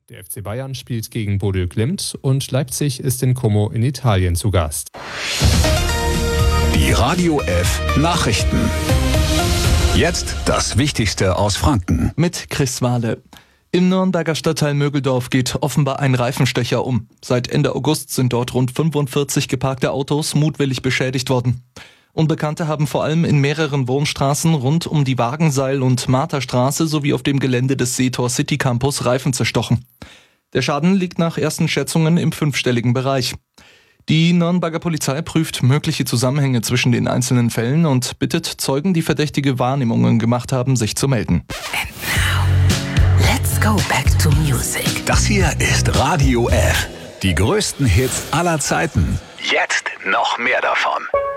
Der FC Bayern spielt gegen Bodø Glimt und Leipzig ist in Como in Italien zu Gast. Die Radio F Nachrichten. Jetzt das Wichtigste aus Franken. Mit Chris Wahle. Im Nürnberger Stadtteil Mögeldorf geht offenbar ein Reifenstecher um. Seit Ende August sind dort rund 45 geparkte Autos mutwillig beschädigt worden. Unbekannte haben vor allem in mehreren Wohnstraßen rund um die Wagenseil- und Marterstraße sowie auf dem Gelände des Seetor City Campus Reifen zerstochen. Der Schaden liegt nach ersten Schätzungen im 5-stelligen Bereich. Die Nürnberger Polizei prüft mögliche Zusammenhänge zwischen den einzelnen Fällen und bittet Zeugen, die verdächtige Wahrnehmungen gemacht haben, sich zu melden. And now, let's go back to music. Das hier ist Radio F. Die größten Hits aller Zeiten. Jetzt noch mehr davon.